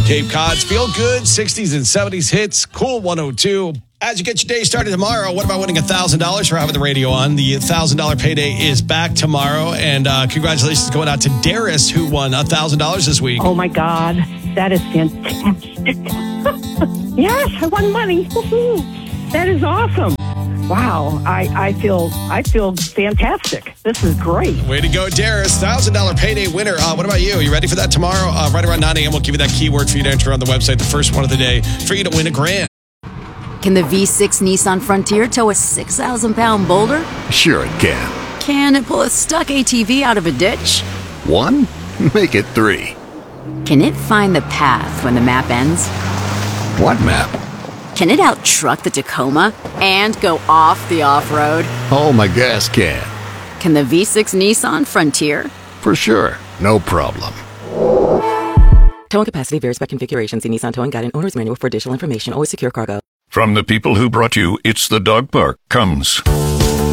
Cape Cod's feel good 60s and 70s hits. Cool 102. As you get your day started tomorrow, what about winning $1,000 for having the radio on? The $1,000 payday is back tomorrow. And congratulations going out to Darius, who won $1,000 this week. Oh, my God. That is fantastic. Yes, I won money. Woo-hoo. That is awesome. Wow, I feel fantastic. This is great. Way to go, Darius. $1,000 payday winner. What about you? Are you ready for that tomorrow? Right around 9 a.m., we'll give you that keyword for you to enter on the website, the first one of the day, for you to win $1,000. Can the V6 Nissan Frontier tow a 6,000-pound boulder? Sure it can. Can it pull a stuck ATV out of a ditch? 1? Make it 3. Can it find the path when the map ends? What map? Can it out-truck the Tacoma and go off the off-road? Oh, my gas can. Can the V6 Nissan Frontier? For sure. No problem. Towing capacity varies by configuration. See Nissan Towing Guide and Owner's Manual for additional information. Always secure cargo. From the people who brought you It's the Dog Park comes